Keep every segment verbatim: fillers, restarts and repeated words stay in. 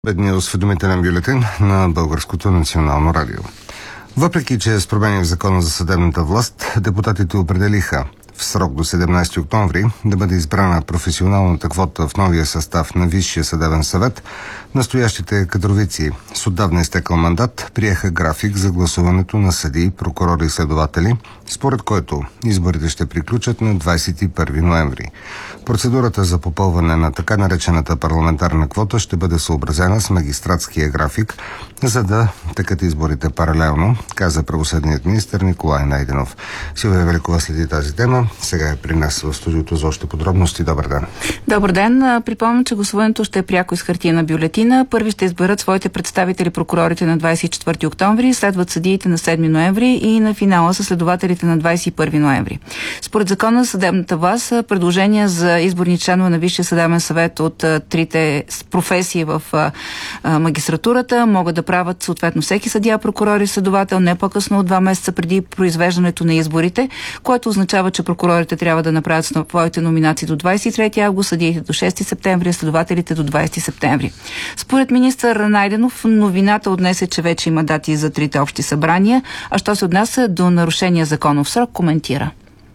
Бедният осведомителен бюлетин на Българското национално радио. Въпреки че с промени в Закона за съдебната власт, депутатите определиха в срок до седемнайсети октомври да бъде избрана професионалната квота в новия състав на Висшия съдебен съвет, настоящите кадровици с отдавна изтекъл мандат приеха график за гласуването на съдии, прокурори и следователи, според който изборите ще приключат на двайсет и първи ноември. Процедурата за попълване на така наречената парламентарна квота ще бъде съобразена с магистратския график, за да текат изборите паралелно, каза правосъдният министър Николай Найденов. Силвия Великова следи тази тема. Сега е при нас в студиото за още подробности. Добър ден. Добър ден. Припомням, че гласуването ще е пряко из хартиена бюлетина. Първи ще изберат своите представители прокурорите на двайсет и четвърти октомври, следват съдиите на седми ноември и на финала са следователите на двайсет и първи ноември. Според закона за съдебната власт, предложения за изборни членове на Висшия съдебен съвет от трите професии в магистратурата могат да правят съответно всеки съдия, прокурор и следовател не по-късно от два месеца преди произвеждането на изборите, което означава, че прокурорите трябва да направят своите номинации до двайсет и трети август, съдиите до шести септември, следователите до двайсети септември. Според министър Найденов, новината от днес е, че вече има дати за трите общи събрания, а що се отнася до нарушения законов срок, коментира.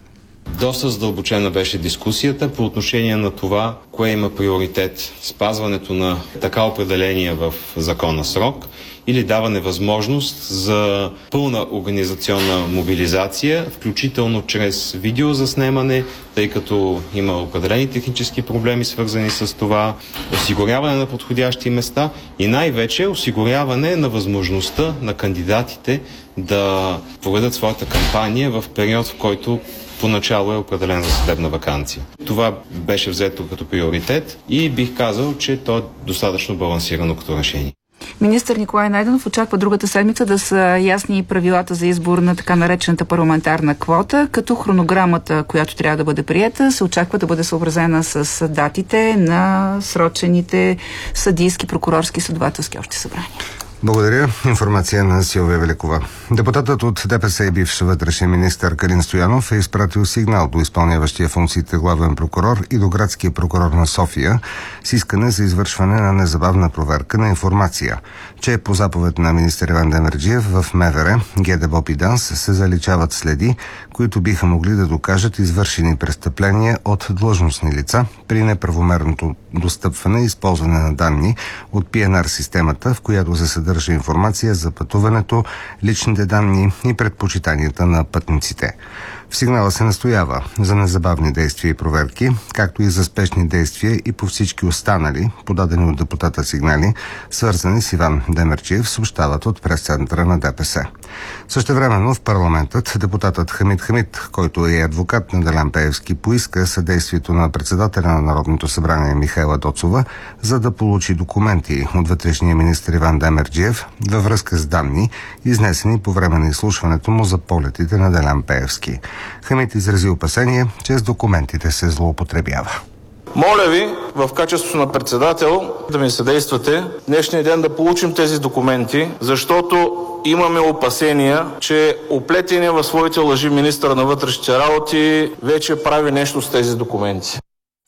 Доста задълбочена беше дискусията по отношение на това, кое има приоритет. Спазването на така определения в закона срок или даване възможност за пълна организационна мобилизация, включително чрез видеозаснемане, тъй като има определени технически проблеми, свързани с това, осигуряване на подходящи места и най-вече осигуряване на възможността на кандидатите да проведат своята кампания в период, в който поначало е определен за съдебна ваканция. Това беше взето като приоритет и бих казал, че то е достатъчно балансирано като решение. Министър Николай Найденов очаква другата седмица да са ясни правилата за избор на така наречената парламентарна квота, като хронограмата, която трябва да бъде приета, се очаква да бъде съобразена с датите на срочените съдийски, прокурорски и следователски общи събрания. Благодаря. Информация на Силвия Великова. Депутатът от ДПС и бивш вътрешен министър Калин Стоянов е изпратил сигнал до изпълняващия функциите главен прокурор и до градския прокурор на София с искане за извършване на незабавна проверка на информация, че по заповед на министър Иван Демерджиев в МВР, ГДБОП и ДАНС се заличават следи, които биха могли да докажат извършени престъпления от длъжностни лица при неправомерното достъпване и използване на данни от Пи Ен Ар системата, в която се съдържа информация за пътуването, личните данни и предпочитанията на пътниците. В сигнала се настоява за незабавни действия и проверки, както и за спешни действия и по всички останали, подадени от депутата сигнали, свързани с Иван Демерджиев, съобщават от прес-центъра на ДПС. Същевременно в парламентът депутатът Хамид Хамид, който е адвокат на Делян Пеевски, поиска съдействието на председателя на Народното събрание Михаела Доцова, за да получи документи от вътрешния министър Иван Демерджиев във връзка с данни, изнесени по време на изслушването му за полетите на Делян Пеевски. Хамид изрази опасение, че с документите се злоупотребява. Моля ви, в качеството на председател, да ми съдействате днешния ден да получим тези документи, защото имаме опасения, че оплетения в своите лъжи министър на вътрешните работи вече прави нещо с тези документи.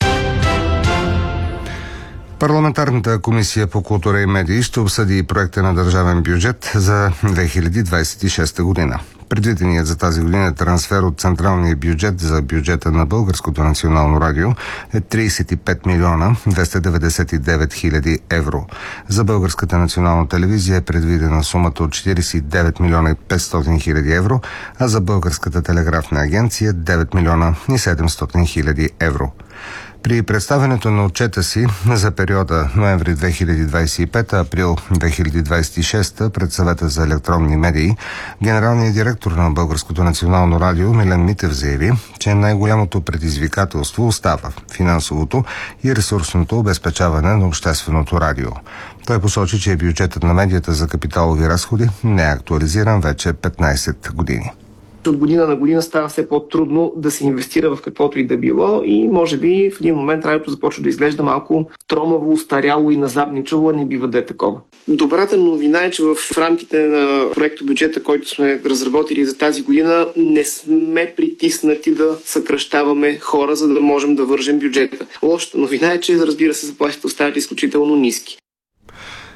Парламентарната комисия по култура и медии ще обсъди проекта на държавен бюджет за две хиляди двайсет и шеста година. Предвиденият за тази година трансфер от централния бюджет за бюджета на Българското национално радио е трийсет и пет милиона двеста деветдесет и девет хиляди евро. За Българската национална телевизия е предвидена сумата от четирийсет и девет милиона и петстотин хиляди евро, а за Българската телеграфна агенция девет милиона и седемстотин хиляди евро. При представянето на отчета си за периода ноември две хиляди двайсет и пета – април две хиляди двайсет и шеста пред Съвета за електронни медии, генералният директор на Българското национално радио Милен Митев заяви, че най-голямото предизвикателство остава финансовото и ресурсното обезпечаване на общественото радио. Той посочи, че бюджетът на медията за капиталови разходи не е актуализиран вече петнайсет години. От година на година става все по-трудно да се инвестира в каквото и да било и може би в един момент радиото започва да изглежда малко тромаво, устаряло и назадничаво, а не бива да е такова. Добрата новина е, че в рамките на проекто бюджета, който сме разработили за тази година, не сме притиснати да съкращаваме хора, за да можем да вържем бюджета. Лошата новина е, че разбира се заплатите остават изключително ниски.